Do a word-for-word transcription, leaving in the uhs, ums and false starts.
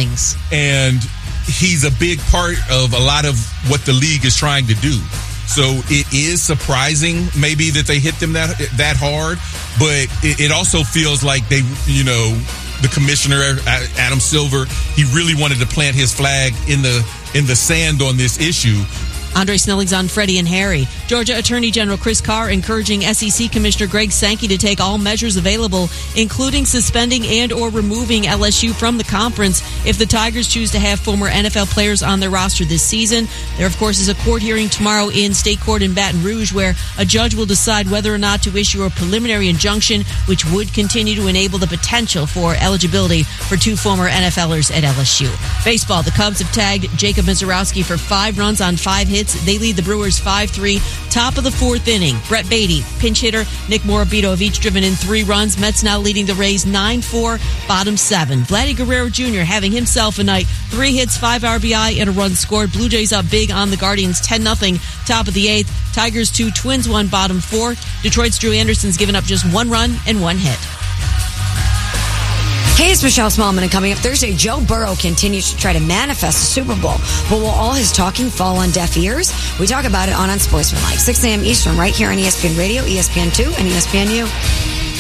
Snellings. And he's a big part of a lot of what the league is trying to do. So it is surprising maybe that they hit them that that hard, but it, it also feels like they, you know, the commissioner, Adam Silver, he really wanted to plant his flag in the in the sand on this issue. Andre Snellings on Freddie and Harry. Georgia Attorney General Chris Carr encouraging S E C Commissioner Greg Sankey to take all measures available, including suspending and or removing L S U from the conference if the Tigers choose to have former N F L players on their roster this season. There, of course, is a court hearing tomorrow in state court in Baton Rouge where a judge will decide whether or not to issue a preliminary injunction which would continue to enable the potential for eligibility for two former NFLers at L S U. Baseball, the Cubs have tagged Jacob Mizorowski for five runs on five hits. They lead the Brewers five three. Top of the fourth inning, Brett Beatty, pinch hitter, Nick Morabito have each driven in three runs. Mets now leading the Rays nine four, bottom seven. Vladdy Guerrero Junior having himself a night. Three hits, five R B I, and a run scored. Blue Jays up big on the Guardians, ten nothing, top of the eighth. Tigers two, Twins one, bottom four. Detroit's Drew Anderson's given up just one run and one hit. Hey, it's Michelle Smallman, and coming up Thursday, Joe Burrow continues to try to manifest a Super Bowl. But will all his talking fall on deaf ears? We talk about it on Unsportsmanlike, six a.m. Eastern, right here on E S P N Radio, E S P N two, and E S P N U.